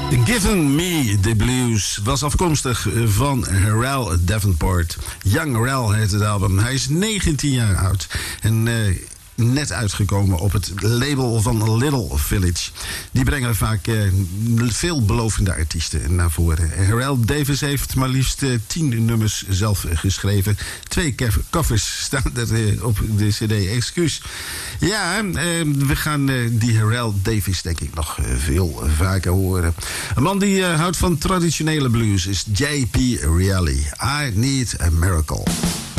Giving Me the Blues was afkomstig van Harrell Davenport. Young Harrell heet het album. Hij is 19 jaar oud en net uitgekomen op het label van Little Village. Die brengen vaak veelbelovende artiesten naar voren. Harrell Davis heeft maar liefst 10 nummers zelf geschreven. 2 covers staan er op de cd. Excuus. Ja, we gaan die Harrell Davis denk ik nog veel vaker horen. Een man die houdt van traditionele blues is J.P. Reilly. I Need a Miracle.